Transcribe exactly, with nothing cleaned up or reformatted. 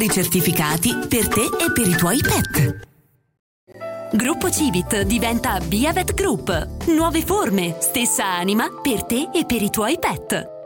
I certificati per te e per i tuoi pet. Gruppo Civit diventa Biavet Group. Nuove forme, stessa anima per te e per i tuoi pet.